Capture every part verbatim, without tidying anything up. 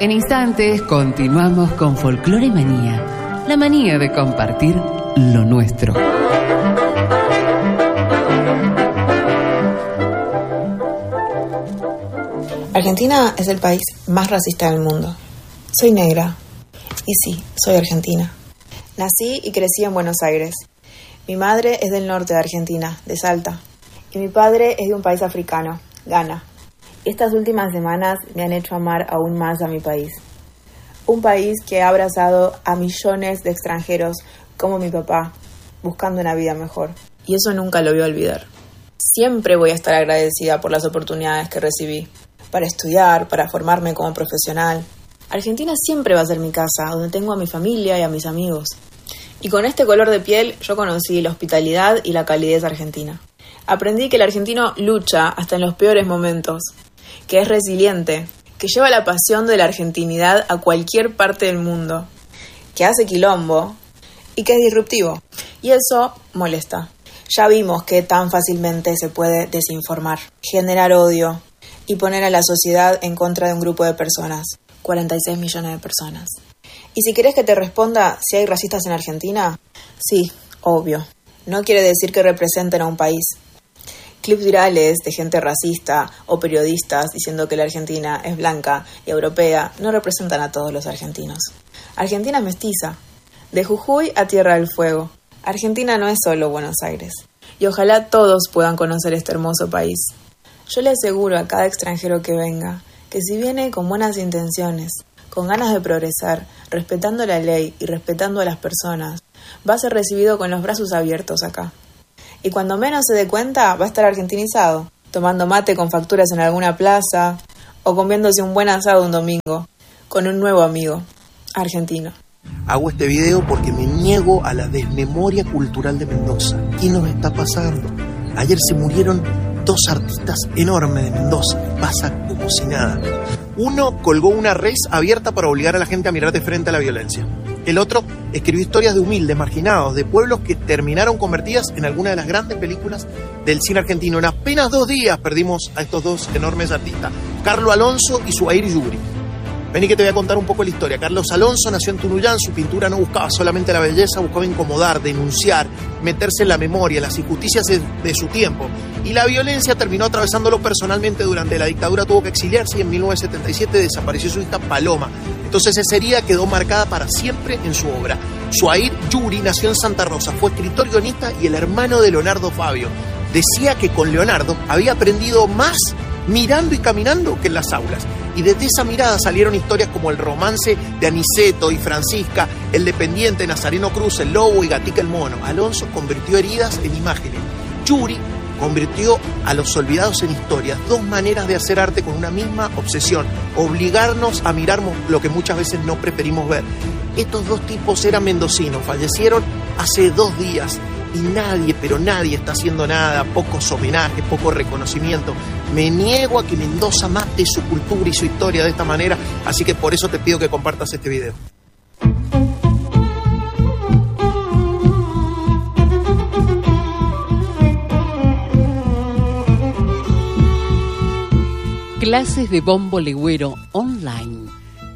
En instantes continuamos con Folclore Manía, la manía de compartir lo nuestro. Argentina es el país más racista del mundo. Soy negra. Y sí, soy argentina. Nací y crecí en Buenos Aires. Mi madre es del norte de Argentina, de Salta. Y mi padre es de un país africano, Ghana. Estas últimas semanas me han hecho amar aún más a mi país. Un país que ha abrazado a millones de extranjeros como mi papá, buscando una vida mejor. Y eso nunca lo voy a olvidar. Siempre voy a estar agradecida por las oportunidades que recibí, para estudiar, para formarme como profesional. Argentina siempre va a ser mi casa, donde tengo a mi familia y a mis amigos. Y con este color de piel yo conocí la hospitalidad y la calidez argentina. Aprendí que el argentino lucha hasta en los peores momentos, que es resiliente, que lleva la pasión de la argentinidad a cualquier parte del mundo, que hace quilombo y que es disruptivo. Y eso molesta. Ya vimos que tan fácilmente se puede desinformar, generar odio y poner a la sociedad en contra de un grupo de personas, cuarenta y seis millones de personas. Y si querés que te responda si hay racistas en Argentina, sí, obvio. No quiere decir que representen a un país. Clips virales de gente racista o periodistas diciendo que la Argentina es blanca y europea no representan a todos los argentinos. Argentina es mestiza, de Jujuy a Tierra del Fuego. Argentina no es solo Buenos Aires. Y ojalá todos puedan conocer este hermoso país. Yo le aseguro a cada extranjero que venga que si viene con buenas intenciones, con ganas de progresar, respetando la ley y respetando a las personas, va a ser recibido con los brazos abiertos acá. Y cuando menos se dé cuenta, va a estar argentinizado, tomando mate con facturas en alguna plaza o comiéndose un buen asado un domingo con un nuevo amigo argentino. Hago este video porque me niego a la desmemoria cultural de Mendoza. ¿Qué nos está pasando? Ayer se murieron dos artistas enormes de Mendoza. Pasa como si nada. Uno colgó una red abierta para obligar a la gente a mirar de frente a la violencia. El otro escribió historias de humildes, marginados, de pueblos que terminaron convertidas en algunas de las grandes películas del cine argentino. En apenas dos días perdimos a estos dos enormes artistas, Carlos Alonso y Zuhair Yuri. Vení que te voy a contar un poco la historia. Carlos Alonso nació en Tunuyán, su pintura no buscaba solamente la belleza, buscaba incomodar, denunciar, meterse en la memoria, las injusticias de su tiempo. Y la violencia terminó atravesándolo personalmente durante la dictadura, tuvo que exiliarse y en mil novecientos setenta y siete desapareció su hija Paloma. Entonces esa herida quedó marcada para siempre en su obra. Zuhair Yuri nació en Santa Rosa, fue escritor, guionista y el hermano de Leonardo Fabio. Decía que con Leonardo había aprendido más mirando y caminando que en las aulas. Y desde esa mirada salieron historias como el romance de Aniceto y Francisca, el dependiente Nazareno Cruz, el lobo y Gatica el mono. Alonso convirtió heridas en imágenes. Yuri convirtió a los olvidados en historias. Dos maneras de hacer arte con una misma obsesión. Obligarnos a mirar lo que muchas veces no preferimos ver. Estos dos tipos eran mendocinos, fallecieron hace dos días. Y nadie, pero nadie está haciendo nada, pocos homenajes, poco reconocimiento. Me niego a que Mendoza mate su cultura y su historia de esta manera, así que por eso te pido que compartas este video. Clases de bombo legüero online.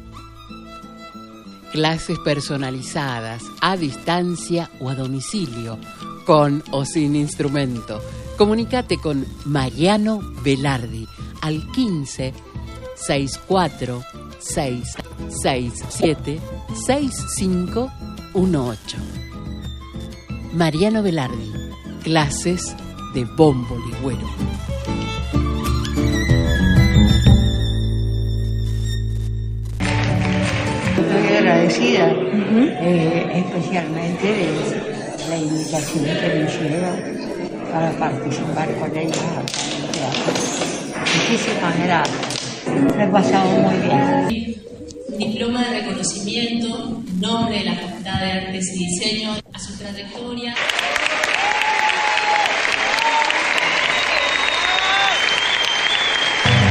Clases personalizadas, a distancia o a domicilio, con o sin instrumento. Comunícate con Mariano Velardi al quince, sesenta y cuatro, seis seis siete, seis cinco uno ocho. Mariano Velardi, clases de bombo legüero. Estoy agradecida, uh-huh. eh, especialmente de la invitación que me hicieron para participar con ellos acá en el teatro. Muchísimas gracias, me he pasado muy bien. Diploma de reconocimiento, nombre de la Facultad de Artes y Diseño, a su trayectoria.